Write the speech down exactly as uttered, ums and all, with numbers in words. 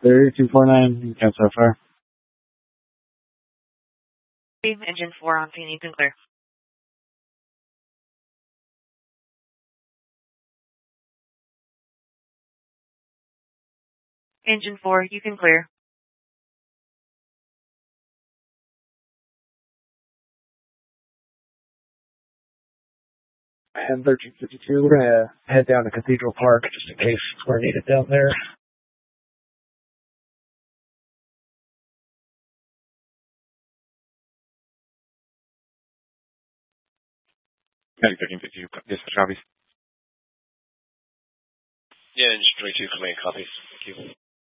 Clear two four nine, you can so far. Engine four on scene, you can clear. Engine four, you can clear. And thirteen fifty-two, we're going to head down to Cathedral Park just in case we're needed down there. thirteen fifty-two, dispatch copies. Yeah, engine twenty-two, command copies. Thank you.